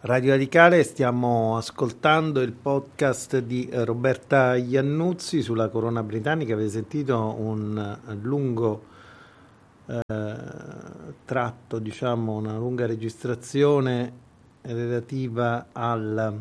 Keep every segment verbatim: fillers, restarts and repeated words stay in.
Radio Radicale, stiamo ascoltando il podcast di Roberta Iannuzzi sulla corona britannica. Avete sentito un lungo eh, tratto, diciamo una lunga registrazione relativa al,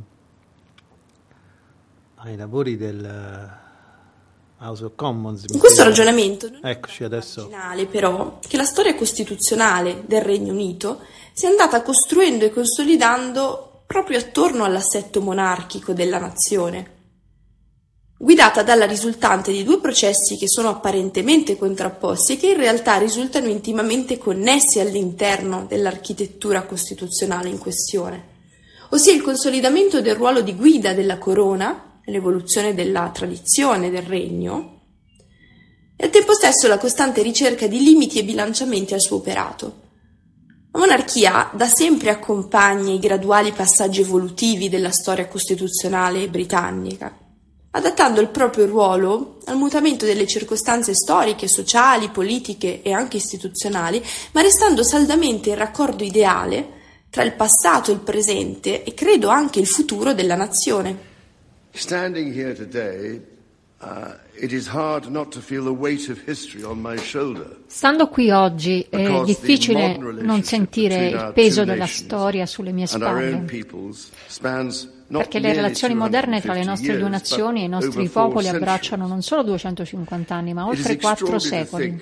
ai lavori del House of Commons. In questo ragionamento non Eccoci è adesso. marginale però che la storia costituzionale del Regno Unito si è andata costruendo e consolidando proprio attorno all'assetto monarchico della nazione, guidata dalla risultante di due processi che sono apparentemente contrapposti e che in realtà risultano intimamente connessi all'interno dell'architettura costituzionale in questione, ossia il consolidamento del ruolo di guida della corona, l'evoluzione della tradizione del regno, e al tempo stesso la costante ricerca di limiti e bilanciamenti al suo operato. La monarchia da sempre accompagna i graduali passaggi evolutivi della storia costituzionale britannica, adattando il proprio ruolo al mutamento delle circostanze storiche, sociali, politiche e anche istituzionali, ma restando saldamente in raccordo ideale tra il passato, il presente e credo anche il futuro della nazione. Standing here today, uh, it is hard not to feel the weight of history on my shoulder. Stando qui oggi è difficile non sentire il peso della storia sulle mie spalle, perché le relazioni moderne tra le nostre due nazioni e i nostri popoli abbracciano non solo duecentocinquanta anni, ma oltre quattro secoli.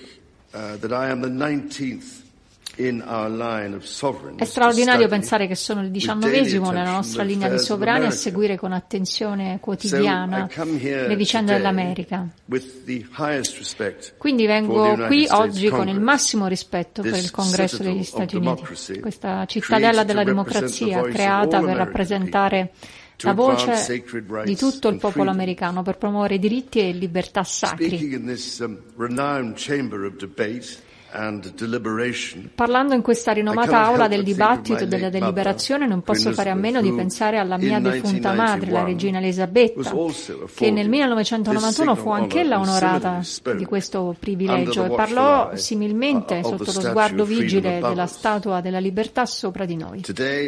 È straordinario pensare che sono il diciannovesimo nella nostra linea di sovrani a seguire con attenzione quotidiana le vicende dell'America. Quindi vengo qui oggi con il massimo rispetto per il Congresso degli Stati Uniti, questa cittadella della democrazia creata per rappresentare la voce di tutto il popolo americano, per promuovere i diritti e libertà sacri. Parlando in questa rinomata aula del dibattito e della deliberazione non posso fare a meno di pensare alla mia defunta madre, la regina Elisabetta, che nel millenovecentonovantuno fu anch'ella onorata di questo privilegio e parlò similmente sotto lo sguardo vigile della Statua della Libertà sopra di noi.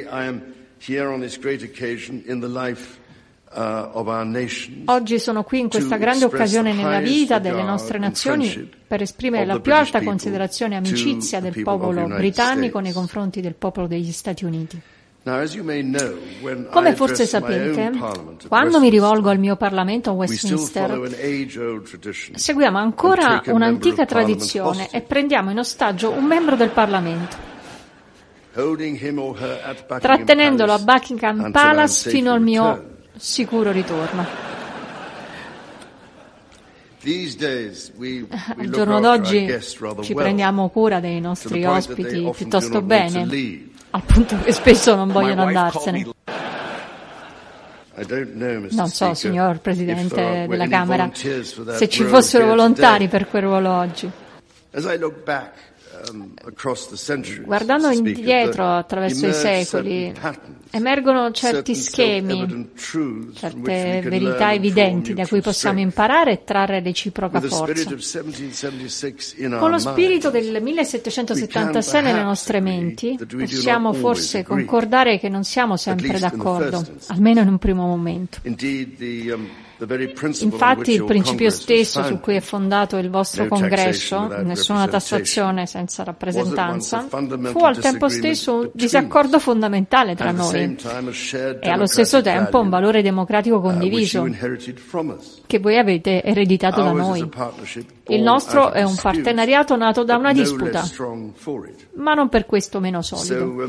Oggi sono qui in questa grande occasione nella vita delle nostre nazioni per esprimere la più alta considerazione e amicizia del popolo britannico nei confronti del popolo degli Stati Uniti. Come forse sapete, quando mi rivolgo al mio Parlamento a Westminster, seguiamo ancora un'antica tradizione e prendiamo in ostaggio un membro del Parlamento, trattenendolo a Buckingham Palace fino al mio sicuro ritorno. Al giorno d'oggi ci prendiamo cura dei nostri ospiti piuttosto bene, al punto che spesso non vogliono andarsene. Non so, signor Presidente della Camera, se ci fossero volontari per quel ruolo oggi. Guardando indietro attraverso i secoli, emergono certi schemi, certe verità evidenti da cui possiamo imparare e trarre reciproca forza. Con lo spirito del millesettecentosettantasei nelle nostre menti, possiamo forse concordare che non siamo sempre d'accordo, almeno in un primo momento. Infatti il principio stesso su cui è fondato il vostro congresso, nessuna tassazione senza rappresentanza, fu al tempo stesso un disaccordo fondamentale tra noi e allo stesso tempo un valore democratico condiviso che voi avete ereditato da noi. Il nostro è un partenariato nato da una disputa, ma non per questo meno solido.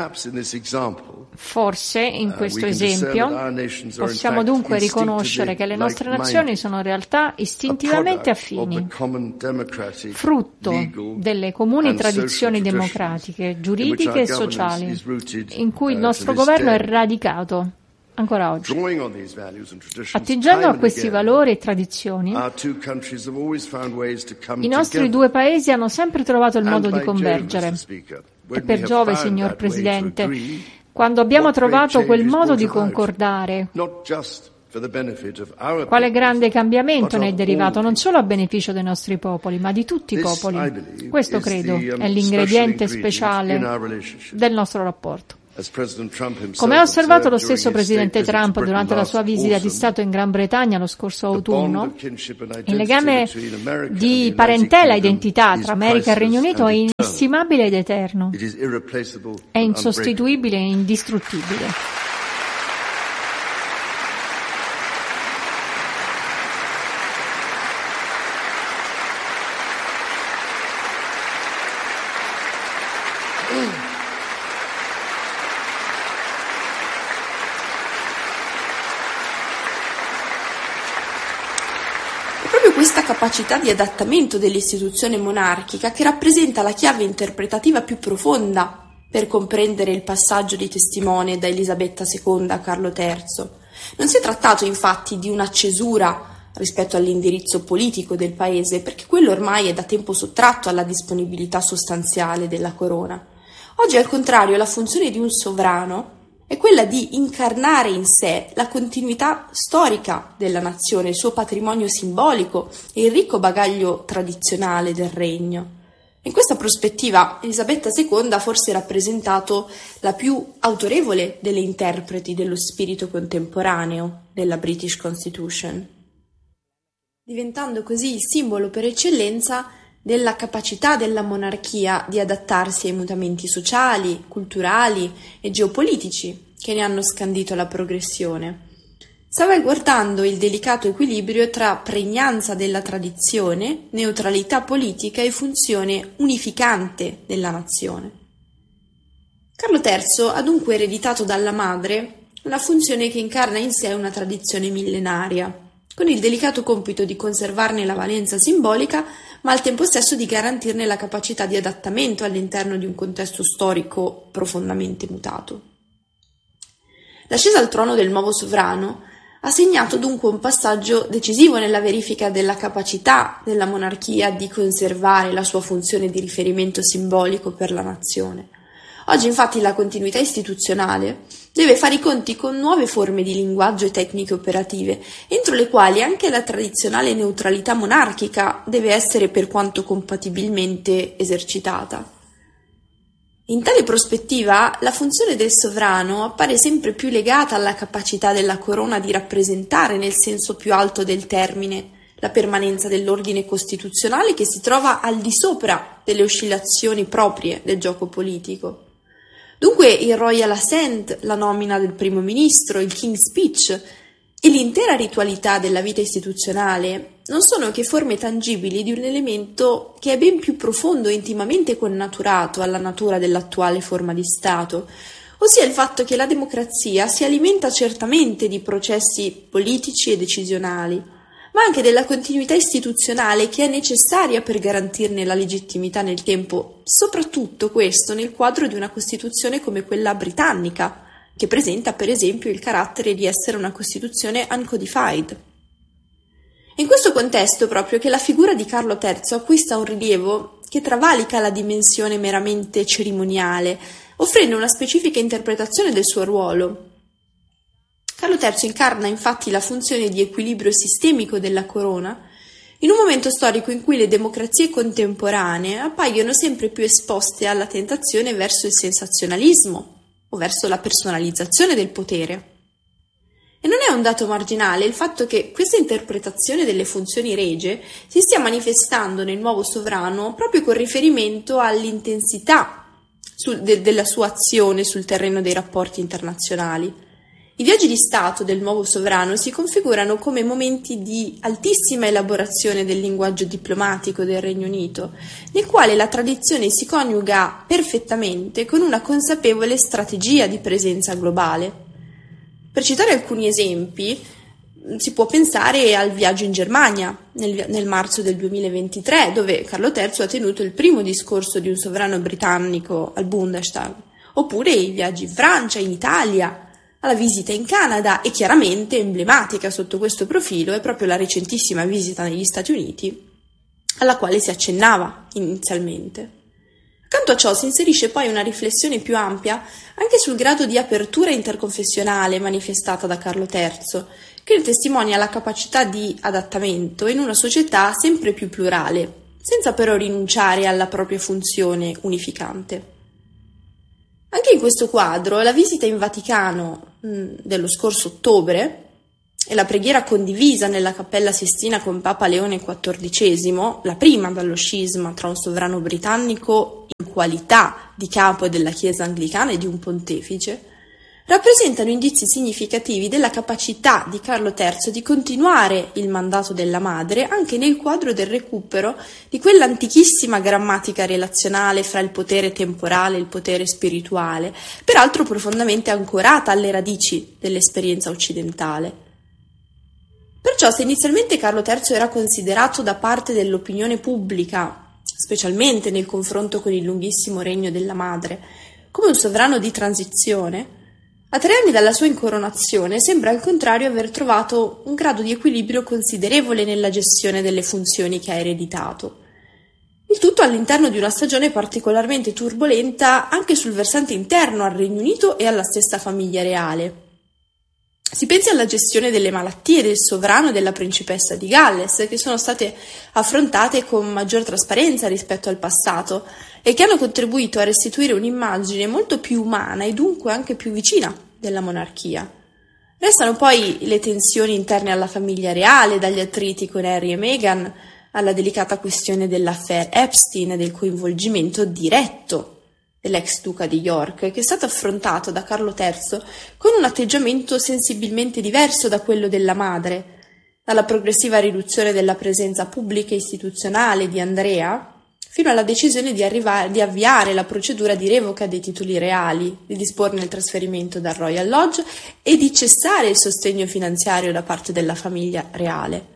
Forse in questo esempio possiamo dunque riconoscere che le nostre nazioni sono in realtà istintivamente affini, frutto delle comuni tradizioni democratiche, giuridiche e sociali, in cui il nostro governo è radicato ancora oggi. Attingendo a questi valori e tradizioni, i nostri due paesi hanno sempre trovato il modo di convergere. E per Giove, signor Presidente, quando abbiamo trovato quel modo di concordare, quale grande cambiamento ne è derivato non solo a beneficio dei nostri popoli, ma di tutti i popoli. Questo, credo, è l'ingrediente speciale del nostro rapporto. Come ha osservato lo stesso presidente Trump durante la sua visita di Stato in Gran Bretagna lo scorso autunno, il legame di parentela e identità tra America e Regno Unito è inestimabile ed eterno, è insostituibile e indistruttibile. Questa capacità di adattamento dell'istituzione monarchica che rappresenta la chiave interpretativa più profonda per comprendere il passaggio di testimone da Elisabetta seconda a Carlo terzo. Non si è trattato infatti di una cesura rispetto all'indirizzo politico del paese, perché quello ormai è da tempo sottratto alla disponibilità sostanziale della corona. Oggi, al contrario, la funzione di un sovrano è quella di incarnare in sé la continuità storica della nazione, il suo patrimonio simbolico e il ricco bagaglio tradizionale del regno. In questa prospettiva, Elisabetta seconda ha forse rappresentato la più autorevole delle interpreti dello spirito contemporaneo della British Constitution, diventando così il simbolo per eccellenza della capacità della monarchia di adattarsi ai mutamenti sociali, culturali e geopolitici che ne hanno scandito la progressione, salvaguardando il delicato equilibrio tra pregnanza della tradizione, neutralità politica e funzione unificante della nazione. Carlo terzo ha dunque ereditato dalla madre una funzione che incarna in sé una tradizione millenaria, con il delicato compito di conservarne la valenza simbolica, ma al tempo stesso di garantirne la capacità di adattamento all'interno di un contesto storico profondamente mutato. L'ascesa al trono del nuovo sovrano ha segnato dunque un passaggio decisivo nella verifica della capacità della monarchia di conservare la sua funzione di riferimento simbolico per la nazione. Oggi infatti la continuità istituzionale deve fare i conti con nuove forme di linguaggio e tecniche operative, entro le quali anche la tradizionale neutralità monarchica deve essere per quanto compatibilmente esercitata. In tale prospettiva, la funzione del sovrano appare sempre più legata alla capacità della corona di rappresentare nel senso più alto del termine la permanenza dell'ordine costituzionale che si trova al di sopra delle oscillazioni proprie del gioco politico. Dunque il Royal Assent, la nomina del primo ministro, il King's Speech e l'intera ritualità della vita istituzionale non sono che forme tangibili di un elemento che è ben più profondo e intimamente connaturato alla natura dell'attuale forma di Stato, ossia il fatto che la democrazia si alimenta certamente di processi politici e decisionali, ma anche della continuità istituzionale che è necessaria per garantirne la legittimità nel tempo, soprattutto questo nel quadro di una Costituzione come quella britannica, che presenta per esempio il carattere di essere una Costituzione uncodified. In questo contesto proprio che la figura di Carlo terzo acquista un rilievo che travalica la dimensione meramente cerimoniale, offrendo una specifica interpretazione del suo ruolo. Carlo terzo incarna infatti la funzione di equilibrio sistemico della corona in un momento storico in cui le democrazie contemporanee appaiono sempre più esposte alla tentazione verso il sensazionalismo o verso la personalizzazione del potere. E non è un dato marginale il fatto che questa interpretazione delle funzioni regie si stia manifestando nel nuovo sovrano proprio con riferimento all'intensità sul, de, della sua azione sul terreno dei rapporti internazionali. I viaggi di Stato del nuovo sovrano si configurano come momenti di altissima elaborazione del linguaggio diplomatico del Regno Unito, nel quale la tradizione si coniuga perfettamente con una consapevole strategia di presenza globale. Per citare alcuni esempi, si può pensare al viaggio in Germania nel, nel marzo del duemilaventitré, dove Carlo terzo ha tenuto il primo discorso di un sovrano britannico al Bundestag, oppure i viaggi in Francia, in Italia, alla visita in Canada, e chiaramente emblematica sotto questo profilo è proprio la recentissima visita negli Stati Uniti, alla quale si accennava inizialmente. Accanto a ciò si inserisce poi una riflessione più ampia anche sul grado di apertura interconfessionale manifestata da Carlo terzo, che testimonia la capacità di adattamento in una società sempre più plurale, senza però rinunciare alla propria funzione unificante. Anche in questo quadro la visita in Vaticano mh, dello scorso ottobre e la preghiera condivisa nella Cappella Sistina con Papa Leone quattordicesimo, la prima dallo scisma tra un sovrano britannico in qualità di capo della Chiesa anglicana e di un pontefice, rappresentano indizi significativi della capacità di Carlo terzo di continuare il mandato della madre anche nel quadro del recupero di quell'antichissima grammatica relazionale fra il potere temporale e il potere spirituale, peraltro profondamente ancorata alle radici dell'esperienza occidentale. Perciò, se inizialmente Carlo terzo era considerato da parte dell'opinione pubblica, specialmente nel confronto con il lunghissimo regno della madre, come un sovrano di transizione, a tre anni dalla sua incoronazione sembra al contrario aver trovato un grado di equilibrio considerevole nella gestione delle funzioni che ha ereditato. Il tutto all'interno di una stagione particolarmente turbolenta anche sul versante interno al Regno Unito e alla stessa famiglia reale. Si pensi alla gestione delle malattie del sovrano e della principessa di Galles, che sono state affrontate con maggior trasparenza rispetto al passato e che hanno contribuito a restituire un'immagine molto più umana e dunque anche più vicina della monarchia. Restano poi le tensioni interne alla famiglia reale, dagli attriti con Harry e Meghan alla delicata questione dell'affaire Epstein e del coinvolgimento diretto dell'ex duca di York, che è stato affrontato da Carlo terzo con un atteggiamento sensibilmente diverso da quello della madre, dalla progressiva riduzione della presenza pubblica e istituzionale di Andrea, fino alla decisione di, arrivare, di avviare la procedura di revoca dei titoli reali, di disporne il trasferimento dal Royal Lodge e di cessare il sostegno finanziario da parte della famiglia reale.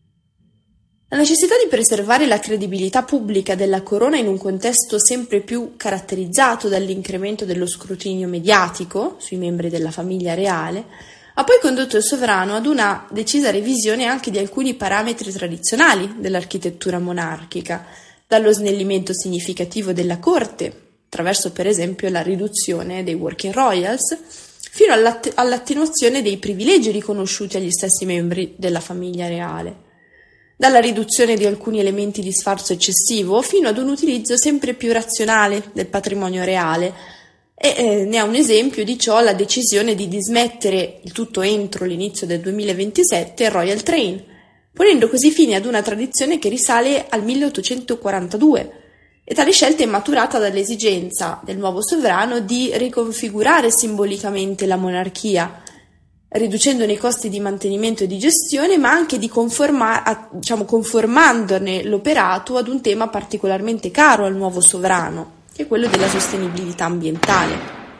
La necessità di preservare la credibilità pubblica della corona in un contesto sempre più caratterizzato dall'incremento dello scrutinio mediatico sui membri della famiglia reale ha poi condotto il sovrano ad una decisa revisione anche di alcuni parametri tradizionali dell'architettura monarchica, dallo snellimento significativo della corte, attraverso per esempio la riduzione dei working royals, fino all'att- all'attenuazione dei privilegi riconosciuti agli stessi membri della famiglia reale. Dalla riduzione di alcuni elementi di sfarzo eccessivo fino ad un utilizzo sempre più razionale del patrimonio reale, e eh, ne ha un esempio di ciò la decisione di dismettere, il tutto entro l'inizio del duemilaventisette, il Royal Train, ponendo così fine ad una tradizione che risale al milleottocentoquarantadue, e tale scelta è maturata dall'esigenza del nuovo sovrano di riconfigurare simbolicamente la monarchia, riducendone i costi di mantenimento e di gestione, ma anche di conforma- diciamo, conformandone l'operato ad un tema particolarmente caro al nuovo sovrano, che è quello della sostenibilità ambientale.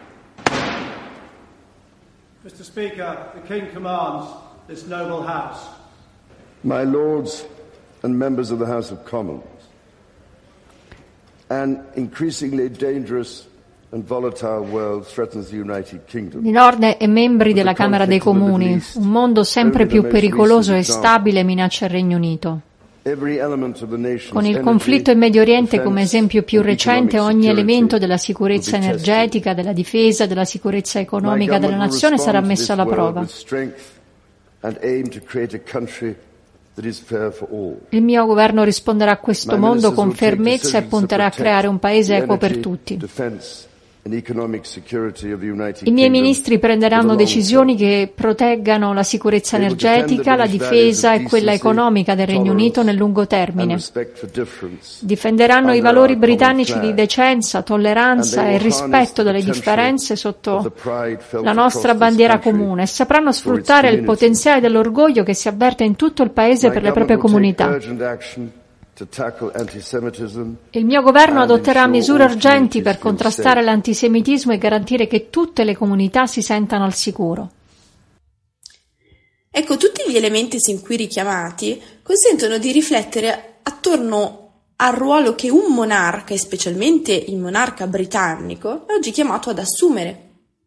mister Speaker, the King commands this noble House. My Lords and members of the House of Commons, an increasingly dangerous Di Lord e membri della Camera dei Comuni, un mondo sempre più pericoloso e stabile minaccia il Regno Unito. Con il conflitto in Medio Oriente come esempio più recente, ogni elemento della sicurezza energetica, della difesa, della sicurezza economica della nazione sarà messo alla prova. Il mio governo risponderà a questo mondo con fermezza e punterà a creare un paese equo per tutti. I miei ministri prenderanno decisioni che proteggano la sicurezza energetica, la difesa e quella economica del Regno Unito nel lungo termine. Difenderanno i valori britannici di decenza, tolleranza e rispetto delle differenze sotto la nostra bandiera comune e sapranno sfruttare il potenziale dell'orgoglio che si avverte in tutto il paese per le proprie comunità. Il mio governo adotterà misure urgenti per contrastare l'antisemitismo e garantire che tutte le comunità si sentano al sicuro. Ecco, tutti gli elementi sin qui richiamati consentono di riflettere attorno al ruolo che un monarca, e specialmente il monarca britannico, è oggi chiamato ad assumere.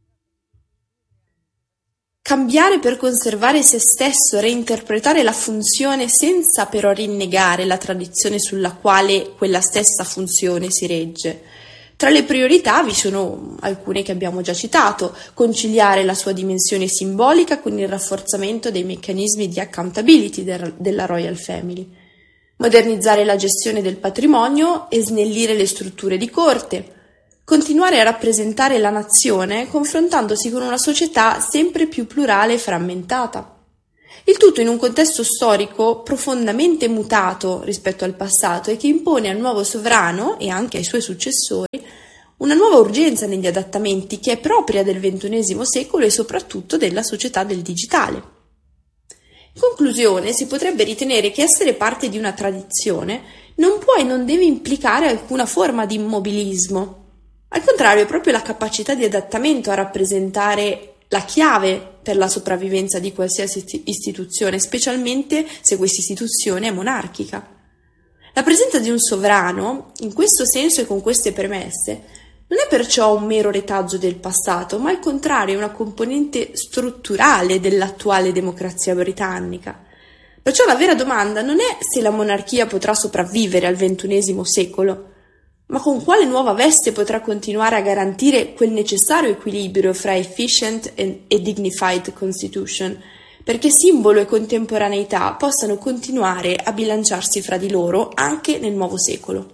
Cambiare per conservare se stesso, reinterpretare la funzione senza però rinnegare la tradizione sulla quale quella stessa funzione si regge. Tra le priorità vi sono alcune che abbiamo già citato: conciliare la sua dimensione simbolica con il rafforzamento dei meccanismi di accountability della Royal Family, modernizzare la gestione del patrimonio e snellire le strutture di corte, continuare a rappresentare la nazione confrontandosi con una società sempre più plurale e frammentata. Il tutto in un contesto storico profondamente mutato rispetto al passato e che impone al nuovo sovrano e anche ai suoi successori una nuova urgenza negli adattamenti che è propria del ventunesimo secolo e soprattutto della società del digitale. In conclusione, si potrebbe ritenere che essere parte di una tradizione non può e non deve implicare alcuna forma di immobilismo. Al contrario, è proprio la capacità di adattamento a rappresentare la chiave per la sopravvivenza di qualsiasi istituzione, specialmente se questa istituzione è monarchica. La presenza di un sovrano, in questo senso e con queste premesse, non è perciò un mero retaggio del passato, ma al contrario è una componente strutturale dell'attuale democrazia britannica. Perciò la vera domanda non è se la monarchia potrà sopravvivere al ventunesimo secolo, ma con quale nuova veste potrà continuare a garantire quel necessario equilibrio fra efficient e dignified constitution, perché simbolo e contemporaneità possano continuare a bilanciarsi fra di loro anche nel nuovo secolo.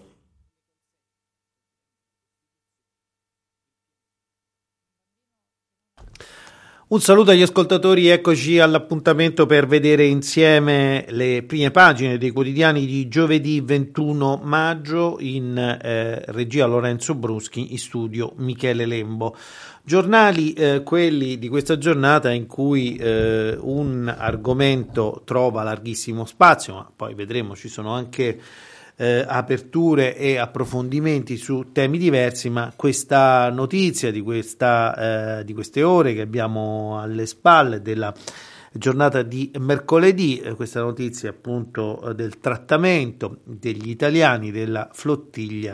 Un saluto agli ascoltatori, eccoci all'appuntamento per vedere insieme le prime pagine dei quotidiani di giovedì ventuno maggio, in eh, regia Lorenzo Bruschi, in studio Michele Lembo. Giornali eh, quelli di questa giornata in cui eh, un argomento trova larghissimo spazio, ma poi vedremo ci sono anche Eh, aperture e approfondimenti su temi diversi, ma questa notizia di, questa, eh, di queste ore che abbiamo alle spalle della giornata di mercoledì, eh, questa notizia appunto eh, del trattamento degli italiani della flottiglia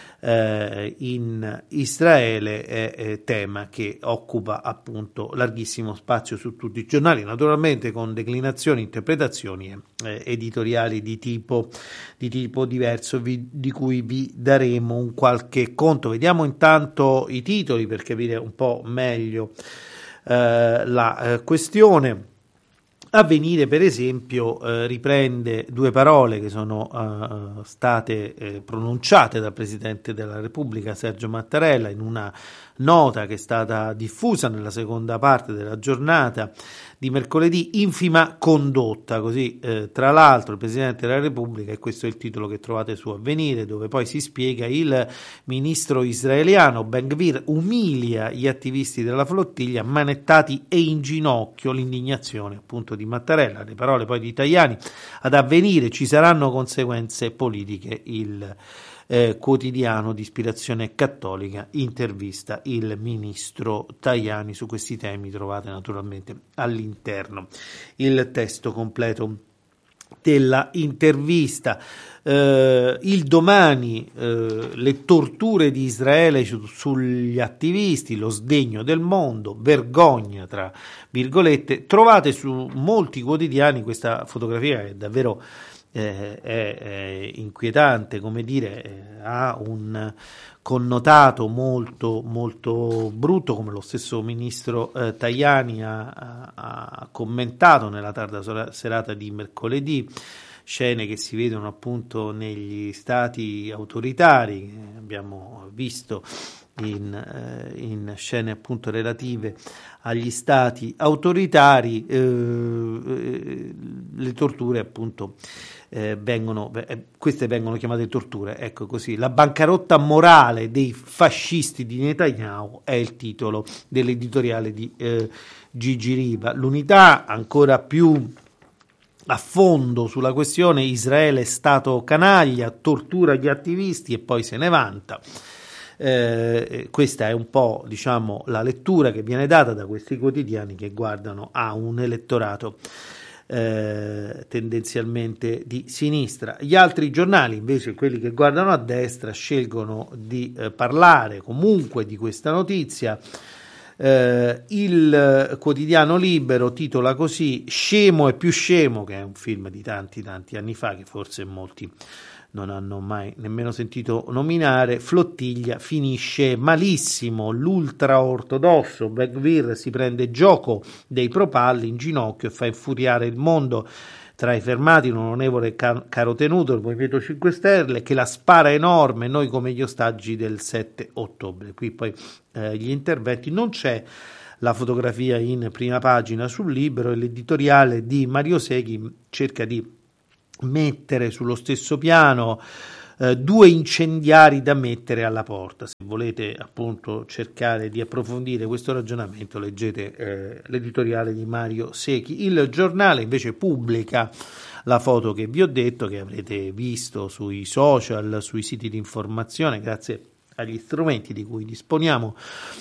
eh, in Israele è, è tema che occupa appunto larghissimo spazio su tutti i giornali, naturalmente con declinazioni, interpretazioni e eh, editoriali di tipo, di tipo diverso, vi, di cui vi daremo un qualche conto. Vediamo intanto i titoli per capire un po' meglio eh, la eh, questione. Avvenire, per esempio, eh, riprende due parole che sono eh, state eh, pronunciate dal Presidente della Repubblica Sergio Mattarella in una nota che è stata diffusa nella seconda parte della giornata di mercoledì: infima condotta, così eh, tra l'altro il Presidente della Repubblica, e questo è il titolo che trovate su Avvenire, dove poi si spiega: il ministro israeliano Ben-Gvir umilia gli attivisti della flottiglia manettati e in ginocchio, l'indignazione appunto di Mattarella, le parole poi di Tajani. Ad Avvenire: ci saranno conseguenze politiche. Il eh, quotidiano di ispirazione cattolica intervista il ministro Tajani su questi temi. Trovate naturalmente all'interno il testo completo della intervista. Eh, il Domani, eh, le torture di Israele su, sugli attivisti, lo sdegno del mondo, vergogna tra virgolette. Trovate su molti quotidiani questa fotografia che è davvero eh, è, è inquietante, come dire, eh, ha un connotato molto molto brutto, come lo stesso ministro eh, Tajani ha, ha, ha commentato nella tarda serata di mercoledì. Scene che si vedono appunto negli stati autoritari, che abbiamo visto in, eh, in scene appunto relative agli stati autoritari. Eh, eh, le torture appunto eh, vengono, eh, queste vengono chiamate torture, ecco così. La bancarotta morale dei fascisti di Netanyahu è il titolo dell'editoriale di eh, Gigi Riva. L'Unità ancora più a fondo sulla questione: Israele è stato canaglia, tortura gli attivisti e poi se ne vanta. Eh, questa è un po', diciamo, la lettura che viene data da questi quotidiani che guardano a un elettorato eh, tendenzialmente di sinistra. Gli altri giornali invece, quelli che guardano a destra, scelgono di eh, parlare comunque di questa notizia. Uh, il quotidiano Libero titola così: Scemo e più scemo, che è un film di tanti tanti anni fa che forse molti non hanno mai nemmeno sentito nominare. Flottiglia finisce malissimo, l'ultraortodosso Ben-Gvir si prende gioco dei propalli in ginocchio e fa infuriare il mondo. tra i fermati l'onorevole Carotenuto del Movimento cinque Stelle, che la spara enorme, noi come gli ostaggi del sette ottobre. Qui poi eh, gli interventi, non c'è la fotografia in prima pagina sul Libero, e l'editoriale di Mario Secchi cerca di mettere sullo stesso piano eh, due incendiari da mettere alla porta. Se volete appunto cercare di approfondire questo ragionamento, leggete eh, l'editoriale di Mario Secchi. Il Giornale invece pubblica la foto che vi ho detto, che avrete visto sui social, sui siti di informazione, grazie agli strumenti di cui disponiamo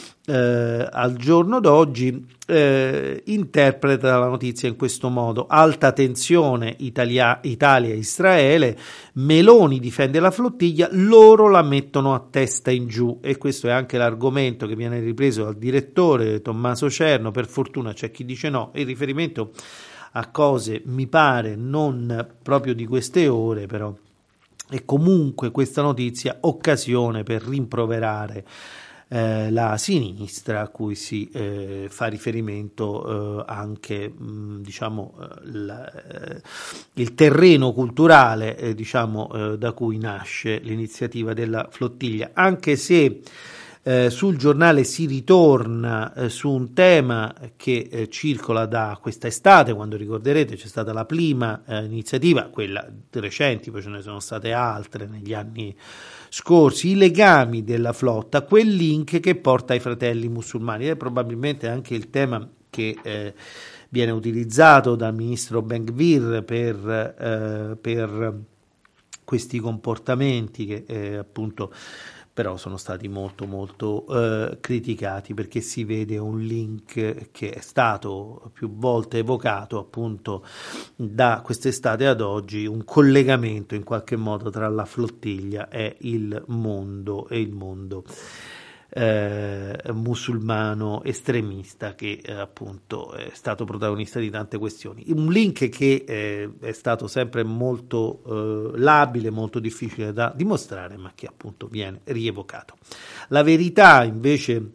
eh, al giorno d'oggi. eh, interpreta la notizia in questo modo: alta tensione Italia, Italia-Israele, Meloni difende la flottiglia, loro la mettono a testa in giù. E questo è anche l'argomento che viene ripreso dal direttore Tommaso Cerno. Per fortuna c'è chi dice no, il riferimento a cose mi pare non proprio di queste ore, però è comunque questa notizia occasione per rimproverare eh, la sinistra, a cui si eh, fa riferimento eh, anche mh, diciamo eh, la, eh, il terreno culturale eh, diciamo eh, da cui nasce l'iniziativa della flottiglia, anche se Eh, sul Giornale si ritorna eh, su un tema che eh, circola da questa estate, quando ricorderete c'è stata la prima eh, iniziativa, quella recenti, poi ce ne sono state altre negli anni scorsi, i legami della flotta, quel link che porta ai fratelli musulmani. È probabilmente anche il tema che eh, viene utilizzato dal ministro Ben-Gvir per, eh, per questi comportamenti che eh, appunto però sono stati molto molto eh, criticati, perché si vede un link che è stato più volte evocato appunto da quest'estate ad oggi, un collegamento in qualche modo tra la flottiglia e il mondo e il mondo eh, musulmano estremista, che eh, appunto è stato protagonista di tante questioni. Un link che eh, è stato sempre molto eh, labile, molto difficile da dimostrare, ma che appunto viene rievocato. La Verità invece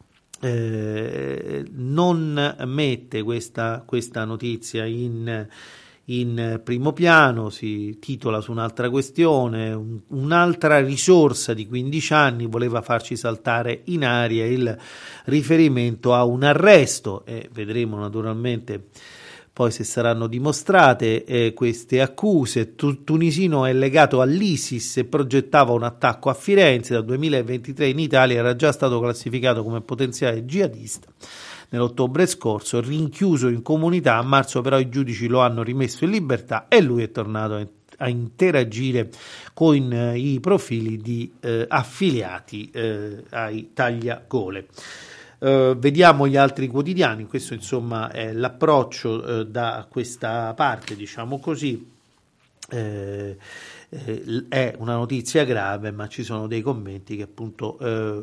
eh, non mette questa, questa notizia in in primo piano, si titola su un'altra questione: un, un'altra risorsa di quindici anni voleva farci saltare in aria, il riferimento a un arresto, e vedremo naturalmente poi se saranno dimostrate eh, queste accuse. Tu, tunisino è legato all'ISIS e progettava un attacco a Firenze, dal duemilaventitré in Italia era già stato classificato come potenziale jihadista nell'ottobre scorso, rinchiuso in comunità. A marzo però i giudici lo hanno rimesso in libertà e lui è tornato a, a interagire con eh, i profili di eh, affiliati eh, ai tagliagole. Uh, vediamo gli altri quotidiani. Questo insomma è l'approccio uh, da questa parte, diciamo così. Eh, eh, è una notizia grave, ma ci sono dei commenti che appunto eh,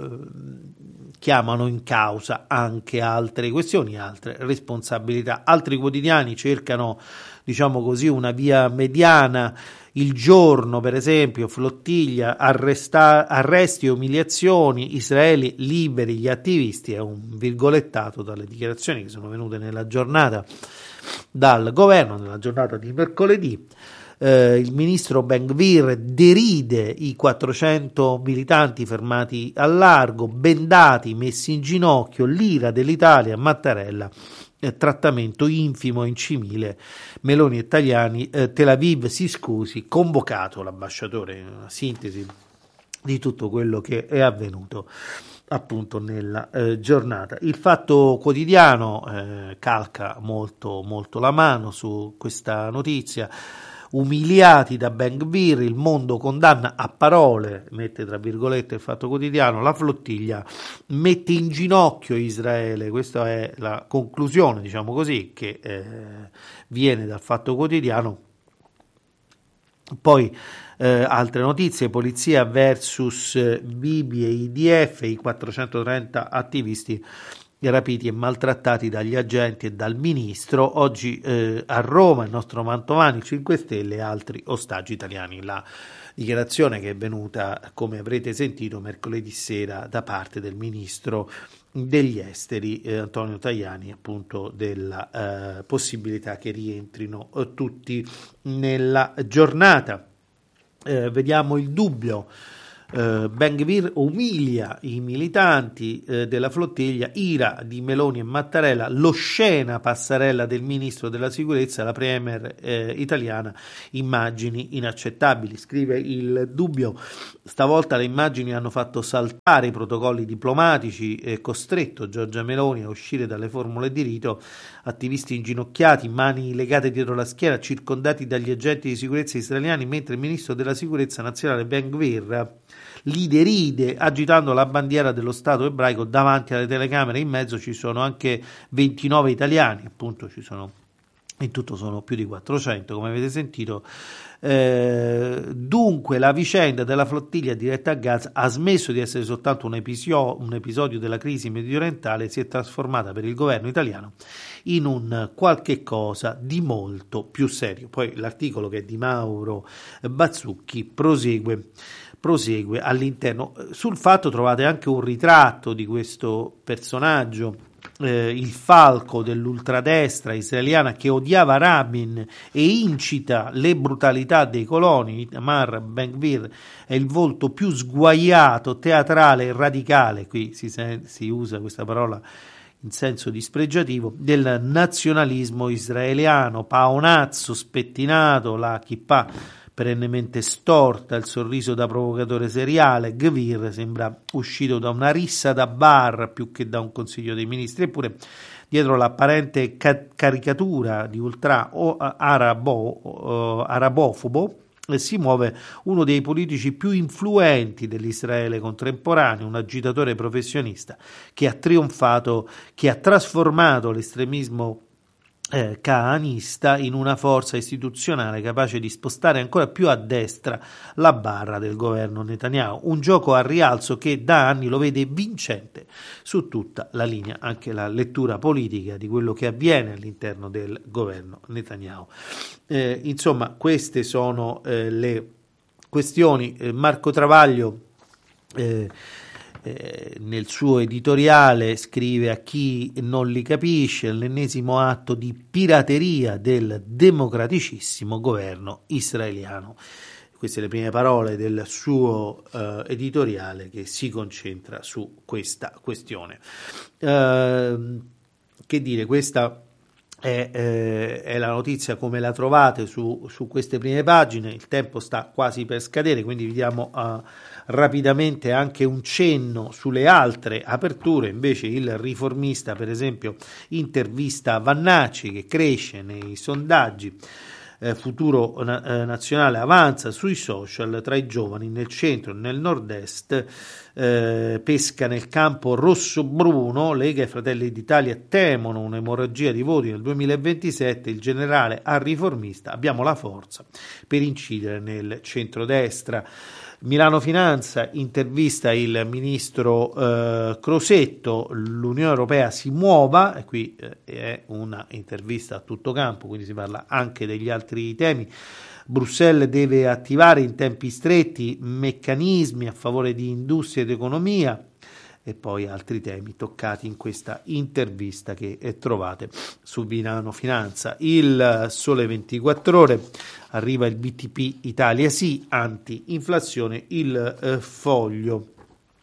chiamano in causa anche altre questioni, altre responsabilità. Altri quotidiani cercano, diciamo così, una via mediana. Il Giorno, per esempio: flottiglia, arresta- arresti e umiliazioni, Israele liberi gli attivisti. È un virgolettato dalle dichiarazioni che sono venute nella giornata dal governo, nella giornata di mercoledì. Eh, il ministro Ben-Gvir deride i quattrocento militanti fermati al largo, bendati, messi in ginocchio, l'ira dell'Italia, Mattarella, eh, trattamento infimo e incivile, Meloni e Tajani, eh, Tel Aviv si scusi, convocato l'ambasciatore. Una sintesi di tutto quello che è avvenuto appunto nella eh, giornata. Il Fatto Quotidiano eh, calca molto molto la mano su questa notizia. Umiliati da Ben-Gvir, il mondo condanna a parole, mette tra virgolette il Fatto Quotidiano, la flottiglia mette in ginocchio Israele. Questa è la conclusione, diciamo così, che eh, viene dal Fatto Quotidiano. Poi eh, altre notizie: polizia versus eh, Bibi e I D F, i quattrocentotrenta attivisti rapiti e maltrattati dagli agenti e dal ministro. Oggi eh, a Roma il nostro Mantovani, cinque Stelle e altri ostaggi italiani. La dichiarazione che è venuta, come avrete sentito, mercoledì sera da parte del ministro degli esteri, eh, Antonio Tajani, appunto della eh, possibilità che rientrino eh, tutti nella giornata. Eh, vediamo il dubbio. Uh, Ben-Gvir umilia i militanti uh, della flottiglia, ira di Meloni e Mattarella, l'oscena passarella del ministro della sicurezza, la premier uh, italiana, immagini inaccettabili, scrive il dubbio. Stavolta le immagini hanno fatto saltare i protocolli diplomatici e costretto Giorgia Meloni a uscire dalle formule di rito. Attivisti inginocchiati, mani legate dietro la schiena, circondati dagli agenti di sicurezza israeliani, mentre il ministro della sicurezza nazionale Ben-Gvir li deride agitando la bandiera dello Stato ebraico davanti alle telecamere. In mezzo ci sono anche ventinove italiani, appunto ci sono, in tutto sono più di quattrocento come avete sentito. Eh, dunque la vicenda della flottiglia diretta a Gaza ha smesso di essere soltanto un episodio, un episodio della crisi mediorientale, si è trasformata per il governo italiano in un qualche cosa di molto più serio. Poi l'articolo, che è di Mauro Bazzucchi, prosegue prosegue all'interno. Sul Fatto trovate anche un ritratto di questo personaggio, eh, il falco dell'ultradestra israeliana che odiava Rabin e incita le brutalità dei coloni. Itamar Ben-Gvir è il volto più sguaiato, teatrale e radicale, qui si, si usa questa parola in senso dispregiativo, del nazionalismo israeliano, paonazzo, spettinato, la kippah perennemente storta, il sorriso da provocatore seriale. Gvir sembra uscito da una rissa da bar più che da un consiglio dei ministri, eppure dietro l'apparente ca- caricatura di ultra o arabo, uh, arabofobo eh, si muove uno dei politici più influenti dell'Israele contemporaneo, un agitatore professionista che ha trionfato, che ha trasformato l'estremismo Eh, caanista in una forza istituzionale capace di spostare ancora più a destra la barra del governo Netanyahu, un gioco a rialzo che da anni lo vede vincente su tutta la linea, anche la lettura politica di quello che avviene all'interno del governo Netanyahu. Eh, insomma, queste sono eh, le questioni. eh, Marco Travaglio eh, Eh, nel suo editoriale scrive: a chi non li capisce, l'ennesimo atto di pirateria del democraticissimo governo israeliano. Queste le prime parole del suo eh, editoriale, che si concentra su questa questione. Eh, che dire, questa è, eh, è la notizia come la trovate su, su queste prime pagine. Il tempo sta quasi per scadere, quindi vi diamo uh, rapidamente anche un cenno sulle altre aperture. Invece il Riformista, per esempio, intervista Vannacci, che cresce nei sondaggi. Eh, Futuro na- eh, Nazionale avanza sui social tra i giovani nel centro e nel nord-est, eh, pesca nel campo rosso-bruno. Lega e Fratelli d'Italia temono un'emorragia di voti nel duemilaventisette. Il generale al Riformista: abbiamo la forza per incidere nel centrodestra. Milano Finanza intervista il ministro eh, Crosetto: l'Unione Europea si muova, e qui eh, è una intervista a tutto campo, quindi si parla anche degli altri temi. Bruxelles deve attivare in tempi stretti meccanismi a favore di industria ed economia, e poi altri temi toccati in questa intervista che trovate su Milano Finanza. Il Sole ventiquattro Ore: arriva il B T P Italia sì, anti-inflazione. Il eh, Foglio: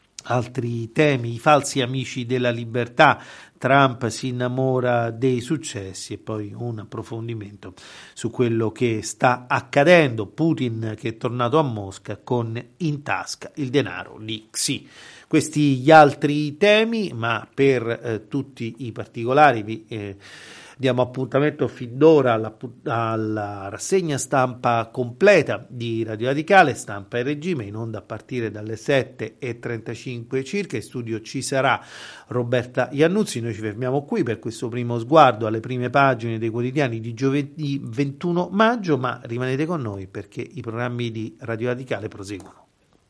altri temi, i falsi amici della libertà, Trump si innamora dei successi, e poi un approfondimento su quello che sta accadendo. Putin che è tornato a Mosca con in tasca il denaro di Xi. Questi gli altri temi, ma per eh, tutti i particolari vi eh, diamo appuntamento fin d'ora alla, alla rassegna stampa completa di Radio Radicale, Stampa e Regime, in onda a partire dalle sette e trentacinque circa. In studio ci sarà Roberta Iannuzzi. Noi ci fermiamo qui per questo primo sguardo alle prime pagine dei quotidiani di giovedì ventuno maggio, ma rimanete con noi perché i programmi di Radio Radicale proseguono.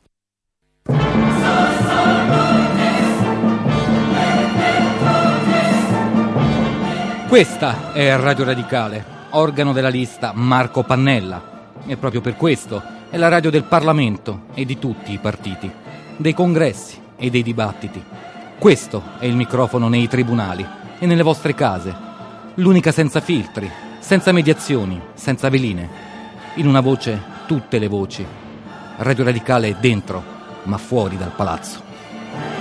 Questa è Radio Radicale, organo della lista Marco Pannella, e proprio per questo è la radio del Parlamento e di tutti i partiti, dei congressi e dei dibattiti. Questo è il microfono nei tribunali e nelle vostre case. L'unica senza filtri, senza mediazioni, senza veline. In una voce, tutte le voci. Radio Radicale è dentro, ma fuori dal palazzo.